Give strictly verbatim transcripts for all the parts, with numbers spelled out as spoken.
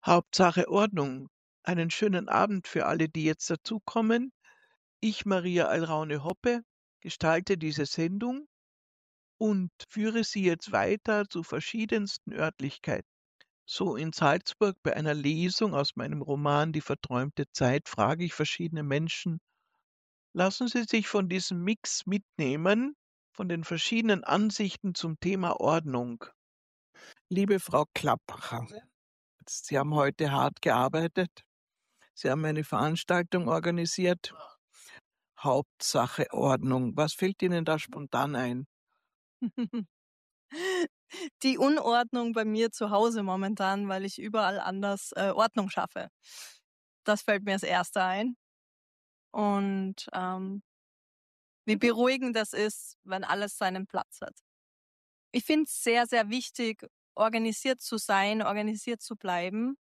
Hauptsache Ordnung. Einen schönen Abend für alle, die jetzt dazukommen. Ich, Maria Alraune-Hoppe, gestalte diese Sendung und führe Sie jetzt weiter zu verschiedensten Örtlichkeiten. So in Salzburg bei einer Lesung aus meinem Roman Die verträumte Zeit frage ich verschiedene Menschen: Lassen Sie sich von diesem Mix mitnehmen, von den verschiedenen Ansichten zum Thema Ordnung. Liebe Frau Klappacher, Sie haben heute hart gearbeitet. Sie haben eine Veranstaltung organisiert. Hauptsache Ordnung. Was fällt Ihnen da spontan ein? Die Unordnung bei mir zu Hause momentan, weil ich überall anders, äh, Ordnung schaffe. Das fällt mir als Erster ein. Und, ähm, wie beruhigend das ist, wenn alles seinen Platz hat. Ich finde es sehr, sehr wichtig, organisiert zu sein, organisiert zu bleiben.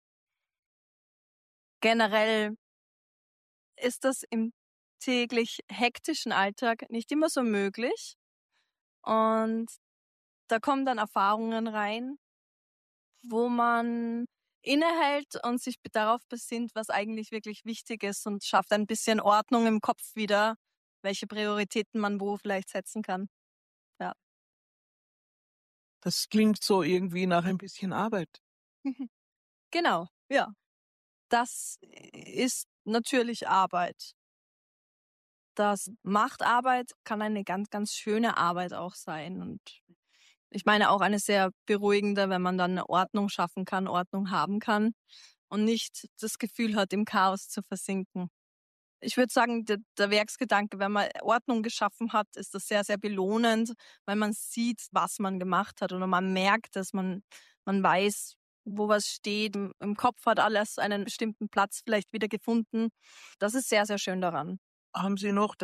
Generell ist das im täglich hektischen Alltag nicht immer so möglich. Und da kommen dann Erfahrungen rein, wo man innehält und sich darauf besinnt, was eigentlich wirklich wichtig ist und schafft ein bisschen Ordnung im Kopf wieder, welche Prioritäten man wo vielleicht setzen kann. Ja. Das klingt so irgendwie nach ein bisschen Arbeit. Genau, ja. Das ist natürlich Arbeit. Das macht Arbeit, kann eine ganz, ganz schöne Arbeit auch sein. Und ich meine auch eine sehr beruhigende, wenn man dann eine Ordnung schaffen kann, Ordnung haben kann und nicht das Gefühl hat, im Chaos zu versinken. Ich würde sagen, der, der Werksgedanke, wenn man Ordnung geschaffen hat, ist das sehr, sehr belohnend, weil man sieht, was man gemacht hat oder man merkt, dass man, man weiß, wo was steht. Im, Im Kopf hat alles einen bestimmten Platz vielleicht wieder gefunden. Das ist sehr, sehr schön daran. Haben Sie noch